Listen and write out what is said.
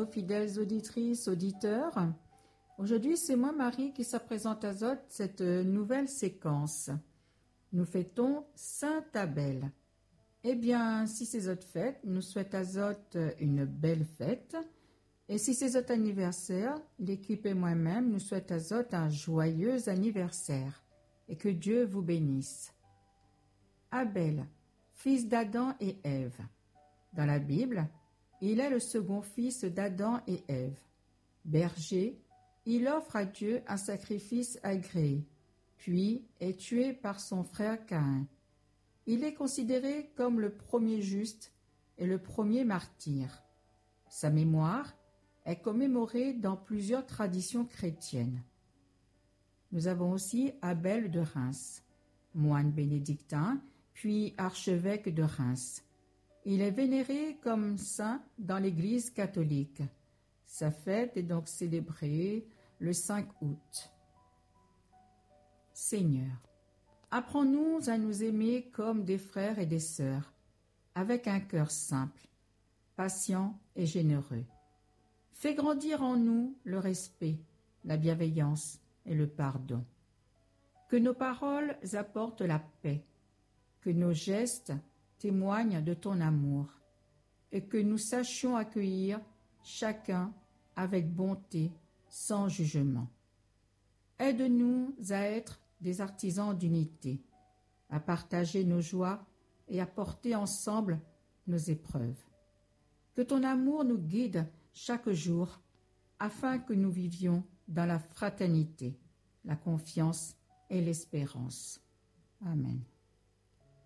nos fidèles auditrices, auditeurs. Aujourd'hui, c'est moi, Marie, qui se présente à Zot cette nouvelle séquence. Nous fêtons Saint Abel. Eh bien, si c'est Zot fête, nous souhaitons à Zot une belle fête. Et si c'est Zot anniversaire, l'équipe et moi-même nous souhaitons à Zot un joyeux anniversaire. Et que Dieu vous bénisse. Abel, fils d'Adam et Ève. Dans la Bible, il est le second fils d'Adam et Ève. Berger, il offre à Dieu un sacrifice agréé, puis est tué par son frère Caïn. Il est considéré comme le premier juste et le premier martyr. Sa mémoire est commémorée dans plusieurs traditions chrétiennes. Nous avons aussi Abel de Reims, moine bénédictin, puis archevêque de Reims. Il est vénéré comme saint dans l'Église catholique. Sa fête est donc célébrée le 5 août. Seigneur, apprends-nous à nous aimer comme des frères et des sœurs, avec un cœur simple, patient et généreux. Fais grandir en nous le respect, la bienveillance et le pardon. Que nos paroles apportent la paix, que nos gestes témoignent de ton amour et que nous sachions accueillir chacun avec bonté, sans jugement. Aide-nous à être des artisans d'unité, à partager nos joies et à porter ensemble nos épreuves. Que ton amour nous guide chaque jour afin que nous vivions dans la fraternité, la confiance et l'espérance. Amen.